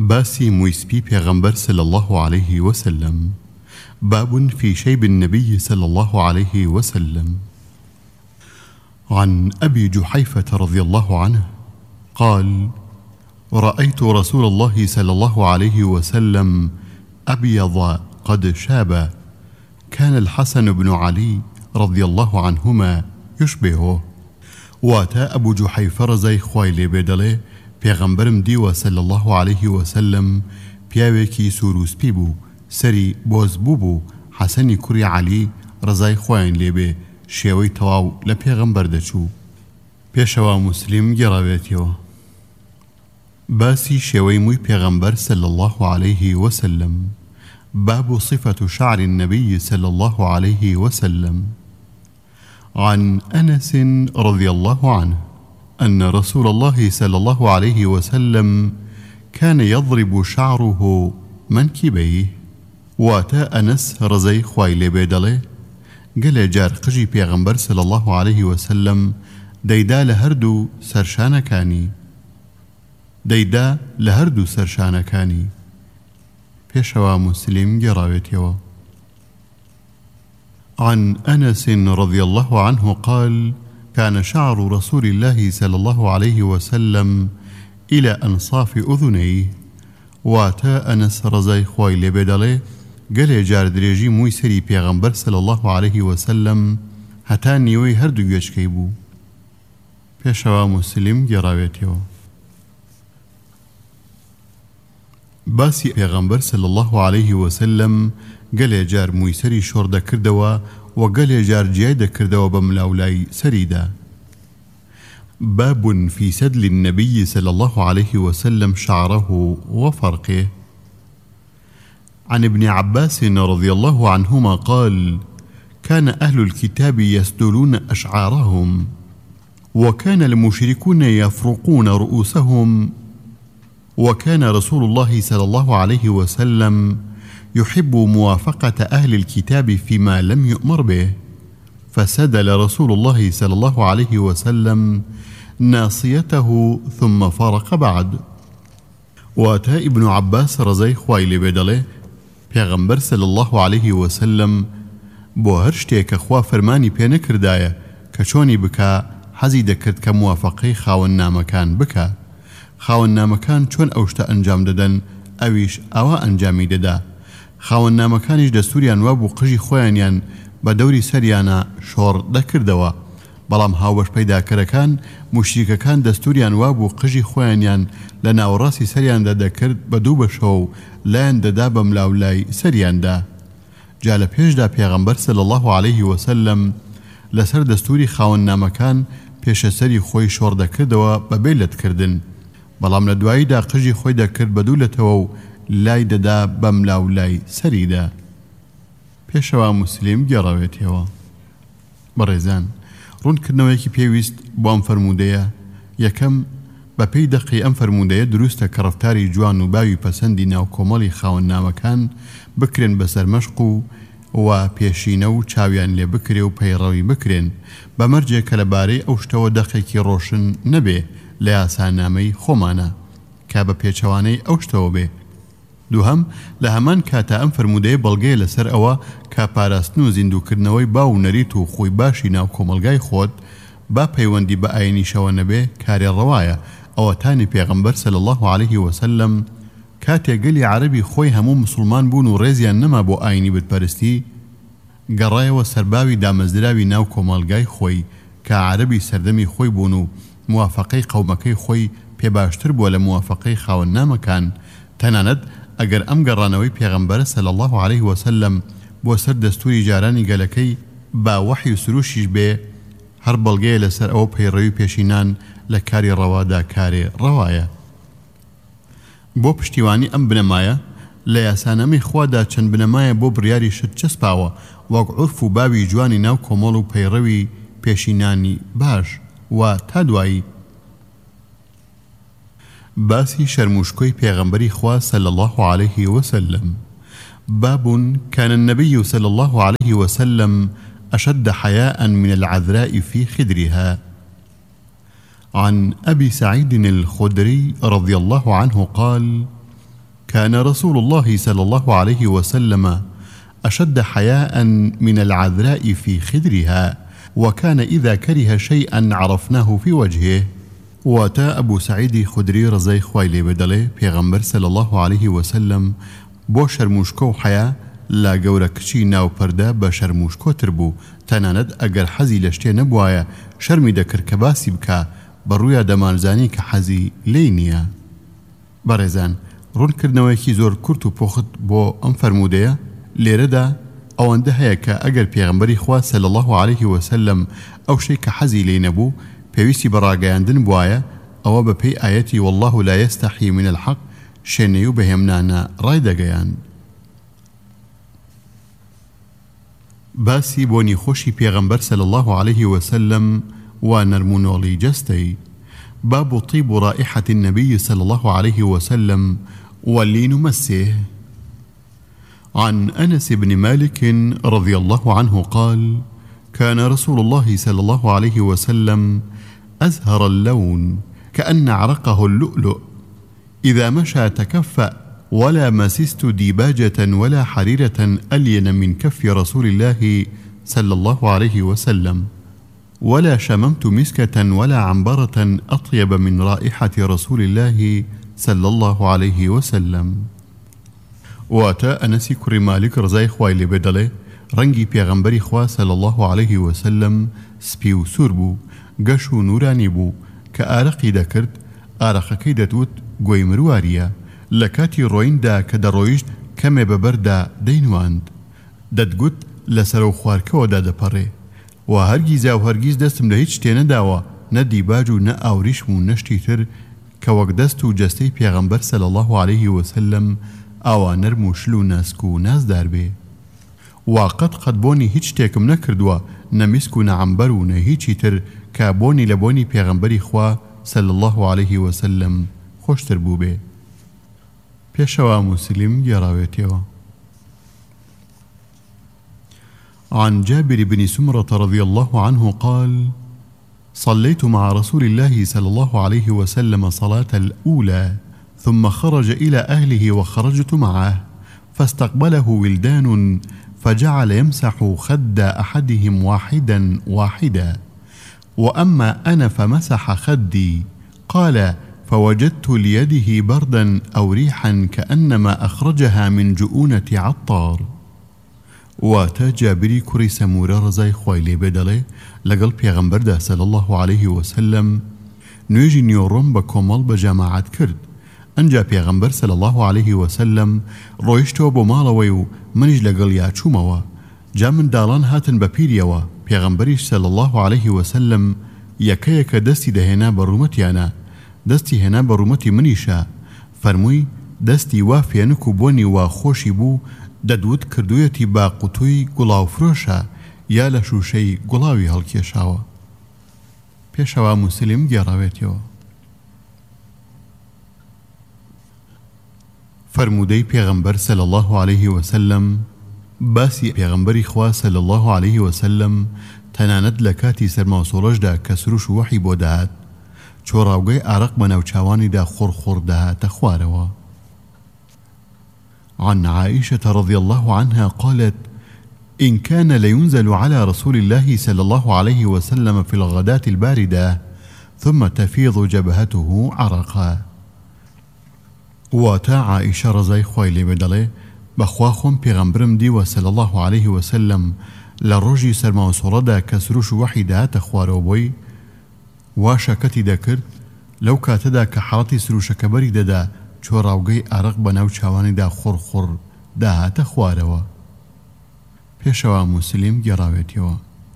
باسي مويسبي پیغمبر صلى الله عليه وسلم. باب في شيب النبي صلى الله عليه وسلم. عن أبي جحيفة رضي الله عنه قال: رأيت رسول الله صلى الله عليه وسلم أبيض قد شاب، كان الحسن بن علي رضي الله عنهما يشبهه. واتا أبو جحيفة رزي خويلي بدله پیغمبرم دیوە صلی الله عليه وسلم پیاوێکی سوروسپی بوو، سەری بۆزبوو بوو. حەسەنی کوڕی عەلی ڕزای خۆیان لێبێ شێوەی تەواو لە پێغەمبەر دەچوو. پێشەوە موسلیم گێڕاوێتەوە. باسی شێوەی مووی پێغەمبەر صلی الله عليه وسلم. باب صفة شعر النبي صلى الله عليه وسلم. عن أنس رضي الله عنه أن رسول الله صلى الله عليه وسلم كان يضرب شعره منكبيه. واتا أنس رزي خويلي بيدله قال جار قجي پیغمبر صلى الله عليه وسلم ديدا لهردو سرشان كاني، ديدا لهردو سرشان كاني. پیشوا مسلم جراويتيوا. عن أنس رضي الله عنه قال: كان شعر رسول الله صلى الله عليه وسلم إلى أنصاف أذنيه. واتا أنس رزاي خويلي بدله قال جار دريجي موي سري پیغمبر صلى الله عليه وسلم هتا نيوي هردو يشكيبو. پیشوا مسلم جراويتيو. باسی پیغمبر صلی الله عليه وسلم قال جار موي سري شوردا كردوا وقال جار جيدا كردوا بملاولاي سريدا. باب في سدل النبي صلى الله عليه وسلم شعره وفرقه. عن ابن عباس رضي الله عنهما قال: كان أهل الكتاب يسدلون أشعارهم، وكان المشركون يفرقون رؤوسهم، وكان رسول الله صلى الله عليه وسلم يحب موافقة أهل الكتاب فيما لم يؤمر به، فسدل رسول الله صلى الله عليه وسلم ناصيته ثم فرق بعد. واتا ابن عباس رزي خويلي بدله پیغمبر صلى الله عليه وسلم بۆ هەر شتێک کە خوا فەرمانی پێ نەکردایە کە چۆنی بکا حەزی دەکرد کە موافقەی خاوەننامەکان بکا. خاوەننامەکان چۆن ئەو شتە ئەنجام دەدەن ئەویش ئەوە ئەنجامی دەدا. خاوەننامەکانیش دەستوریان وا بوو قژی خۆیانیان بە دەوری سەریانە شۆڕ دەکردەوە، بەڵام هاوبەش پەیداکەرەکان موشریکەکان دەستوریان وا بوو قژی خۆیانیان لە ناوەڕاستی سەریاندا دەکرد بە دوو بەشەوە و لایەن دەدا بە ملاولای سەریاندا. جا لە پێشدا پێغەمبەر صلی الله عليه وسلم لەسەر دەستوری خاوەننامەکان پێشەسەری خۆی شۆڕ دەکردەوە بەبێ لەتکردن، بەڵام لە دواییدا قژی خۆی دەکرد بە دوو لەتەوە و لای دەدا بە ملاولای سەریدا. پێشەوە مسلیم گێڕاوێتەوە. بەڕێزان، ڕوونکردنەوەیەکی پێویست بۆ ئەم فەرموودەیە. یەکەم، بە پێی دەقی ئەم فەرموودەیە دروستە کە ڕەفتاری جوان و باوی پەسەندی ناو کۆمەڵی خاوەننامەکان بکرێن بەسەر مەشق و پێشینە و چاویان لێ بکرێ و پەیڕەوی بکرێن، بەمەرجێک کە لەبارەی ئەو شتەوە دەقێکی ڕۆشن نەبێ لە یاسانامەی خۆمانە کە بە پێچەوانەی ئەو شتەوە بێ. دووهەم، لە هەمان کاتە ئەم فەرموودەیە بەڵگەیە لەسەر ئەوە کە پاراستن و زیندووکردنەوەی باو و نەریت و خۆی باشی ناو کۆمەلگای خۆت با پەیوەندی بە ئاینیشەوە نەبێ کارێ ڕەوایە. ئەوەتانی پێغەمبەر صلی الله عليه وسلم کاتێک گەلی عەرەبی خۆی هەموو مسلمان بوون و ڕێزیان نەما بۆ ئاینی بتپەرستی، گەڕایەوە سەرباوی دامەزراوی ناو کۆمەلگای خۆی کە عەرەبی سەردەمی خۆی بوون و موافقەی قەومەکەی خۆی پێ باشتر بووە لە موافقەی خاوەننامەکان. تەنانەت ئەگەر ئەم گەڕانەوەی پێغەمبەر صلی الله عليه وسلم بۆ سەر دەستوری جارانی گەلەکەی با وحی و سروشیش بێ، هەر بەڵگەیە لەسەر ئەوە پەیڕەوی پێشینان لە کاری ڕەوادا کارێ ڕەوایە. بۆ پشتیوانی ئەم بنەمایە لە یاسانەمەی خوادا چەند بنەمایە بۆ بڕیاری شت چەسپاوە، وەک عورف و باوی جوانی ناو کۆمەڵ و پەیڕەوی پێشینانی باش و تا دوایی. باسی شەرموشکۆی پێغەمبەری خوا صلی الله عليه وسلم. باب كان النبي صلى الله عليه وسلم أشد حياء من العذراء في خدرها. عن أبي سعيد الخدري رضي الله عنه قال: كان رسول الله صلى الله عليه وسلم أشد حياء من العذراء في خدرها، وكان إذا كره شيئا عرفناه في وجهه. واتا أبو سعيد خدري رضي خوایلی بدله پیغمبر صلى الله عليه وسلم بو شرموشکو حیا لا گەورەکچی ناوپەردە بە شەرموشکۆتر بوو، تەنانەت ئەگەر حەزی لە شتێ نەبوایە شەرمی دەکرد کە باسی بکە بەڕوویە دەمانزانی کە حەزی لێی نییە. بەڕێزان، ڕوونکردنەوەیەکی زۆر کورت و پۆخت بۆ ئەم فەرمودەیە لێرەدا ئەوەندە هەیە کە ئەگەر پێغەمبەری خوا صلی الله عليه وسلم ئەو شەی کە حەزی لێی نەبوو پێویستی بەڕاگەیاندن بوایە، ئەوە بە پێی ئایەتی والله لا يستحي من الحق شوێنەی و بەهێمنانە ڕای دەگەیاند. باسی بۆنی خۆشی پێغەمبەر صلی الله عليه وسلم و نەرمونۆڵی جەستەی. باب طيب رائحة النبي صلى الله عليه وسلم واللين مسه. عن أنس بن مالك رضي الله عنه قال: كان رسول الله صلى الله عليه وسلم أزهر اللون كأن عرقه اللؤلؤ، إذا مشى تكفأ، ولا مسست ديباجة ولا حريرة ألين من كف رسول الله صلى الله عليه وسلم، ولا شممت مسكة ولا عنبرة أطيب من رائحة رسول الله صلى الله عليه وسلم. واتا أنس كري مالك رضي خوایلی بدله رنگی پیغمبری خوا صلی الله عليه وسلم سپی و سور بو، گەش و نورانی بو کە ئارەقی دەکرد، ئارەقەکەی دەتوت گۆی مرواریە، لە کاتی ڕۆیندا کە دەڕۆیشت کەمێ بەبەردا دەینواند، دەتگوت لەسەر و خوارکەوەدا دەپەڕێ، و هەرگیزا و هەرگیز دەستم لە هیچ شتێ نەداوە، نە دیباج و نە ئاوریشم و نەشتی تر کە وەک دەست و جەستەی پێغەمبەر صلی الله عليه وسلم ئاوا نەرم و شل و ناسک و نازدار بێ. وقد بۆنی هیچ شتێکم نەکردووە، نە میسک و نە عەمبەر و نە هیچی تر کە بۆنی لە بۆنی پێغەمبەری خوا صلی الله عليه وسلم خۆشتر بوو بێ. پێشەوە موسلم گێڕاوێتەوە. عن جابر بن سمرة رضي الله عنه قال: صليت مع رسول الله صلى الله عليه وسلم صلاة الأولى، ثم خرج إلى أهله وخرجت معه، فاستقبله ولدان فجعل يمسح خد أحدهم واحدا واحدا، وأما أنا فمسح خدي. قال: فوجدت ليده بردا أو ريحا كأنما أخرجها من جؤونة عطار. واتا جابری کوڕی سەمورە ڕزای خوای لێ بێدەڵێ لەگەڵ پێغەمبەردا صلی الله عليه وسلم نوێژی نیۆڕۆم بە کۆمەڵ بە جەماعەت کرد. ئەنجا پێغەمبەر صلی الله عليه وسلم ڕۆیشتەوە بۆ ماڵەوەی و منیش لەگەڵ یا چوومەوە. جا منداڵان هاتن بە پیریەوە، پێغەمبەریش صلی الله عليه وسلم یەکەیەکە دەستی دەهێنا بە ڕوومەتیانە، دەستی هێنا بە ڕوومەتی منیشە، فەرمووی دەستی وا فێنک و بۆنی وا خۆشی بوو، دەدوت کردوویەتی با قوتووی گوڵاوفرۆشە یا لە شوشەی گوڵاوی هەڵکێشاوە. پێشەوە موسلم گێڕاوێتەوە. فرمودەی پێغەمبەر صلی الله عليه وسلم. باسی پێغەمبەری خوا صلی الله عليه وسلم تەنانەت لە کاتی سەرماوسۆڵەشدا کە سروش و وەحی بۆ دەهات چۆڕاوگەی ئارەق بە ناوچاوانیدا خۆڕ دەهاتە خوارەوە. عن عائشة رضي الله عنها قالت: إن كان لينزل على رسول الله صلى الله عليه وسلم في الغداة الباردة ثم تفيض جبهته عرقا. واتا عائشة رضي خوایلی بدله بخوا خۆم پێغەمبرم دیوە صلی الله عليه وسلم لە ڕۆژی سەرماوسۆڵەدا کە سروش و وەحی دەهاتە خوارەوە بۆی، وا شەکەتی دەکرد لەو کاتەدا کە حاڵەتی سروشەکە بەری دەدا چۆڕاوگەی ئارەق بە ناو چاوانیدا خۆڕ داهاتە خوارەوە. پێشەوە موسلم گێڕاوێتەوە.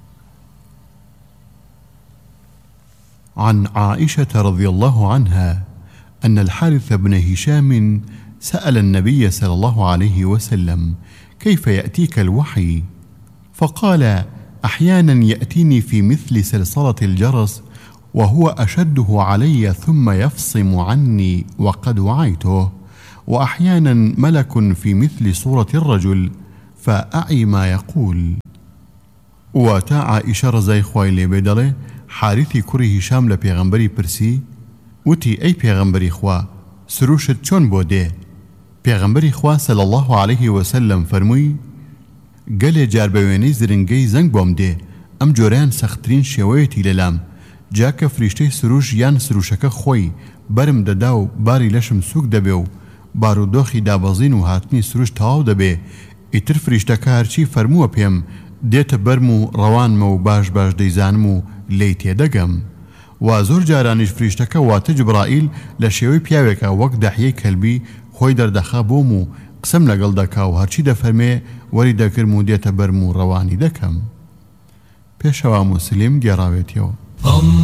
عن عائشة رضي الله عنها أن الحارث بن هشام سأل النبي صلى الله عليه وسلم: كيف يأتيك الوحي؟ فقال: أحيانا يأتيني في مثل سلسلة الجرس وهو أشده علي ثم يفصم عني وقد وعيته، وأحيانا ملك في مثل صورة الرجل فأعي ما يقول. واتا عائشة رضي خوایلی بدله حارثی کوڕی هیشام لە پێغەمبەری پرسی، وتی ئەی پێغەمبەری خوا، سروشت چۆن بۆ دێ؟ پێغەمبەری خوا صلی الله عليه وسلم فەرمووی گەلێ جار بە وێنەی زرنگەی زەنگ بۆم دێ ئەم جۆرەیان سەختترین شێوەیەتی لەلام جا کە فریشتەی سروش یان سروشەکە خۆی بەرم دەدا و باری لەشم سووک دەبێ و بارودۆخی دابەزین و هاتنی سروش تەواو دەبێ ئیتر فریشتەکە هەرچی فەرمووە پێم دێتە بەرم و ڕەوانمە و باش باش دەیزانم و لێی تێدەگەم و زۆر جارانیش فریشتەکە واتە جبرائیل لە شێوەی پیاوێکە وەک دەحیەی کەلبی خۆی دەردەخا بۆم و قسەم لەگەڵ دەکا و هەرچی دەفەرمێ وەری دەکرم و دێتە بەرم و ڕەوانی دەکەم. پێشەوا موسلیم گێڕاوێتیەوە.